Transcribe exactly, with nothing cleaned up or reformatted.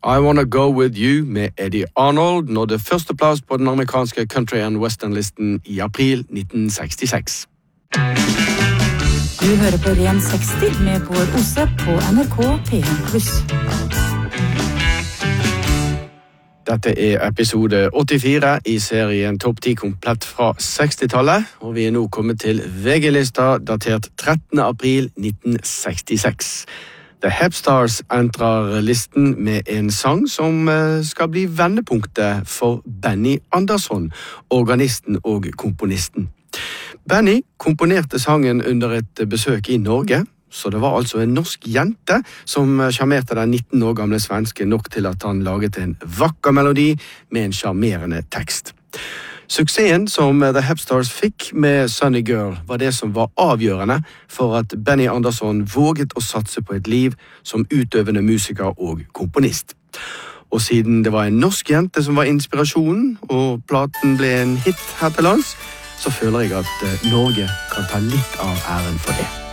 I Wanna Go With You med Eddie Arnold nådde førsteplass på den amerikanske country and western-listen i april nitten sekstiseks. Du hører på Ren seksti med Bård Ose på N R K P en pluss. Dette er episode åttifire i serien Topp ti komplett fra sekstitallet, og vi er nå kommet til V G-lista datert trettende april nitten sekstiseks. The Hepstars entrer listen med en sang som skal bli vendepunktet for Benny Andersson, organisten og komponisten. Benny komponerte sangen under et besøk i Norge, så det var altså en norsk jente som charmerte den nitten år gamle svenske nok til at han laget en vakker melodi med en charmerende tekst. Suksessen som The Hepstars fikk med Sunny Girl var det som var avgjørende for at Benny Andersson våget å satse på et liv som utøvende musiker og komponist. Og siden det var en norsk jente som var inspirasjonen, og platen ble en hit her til lands, så føler jeg at Norge kan ta litt av æren for det.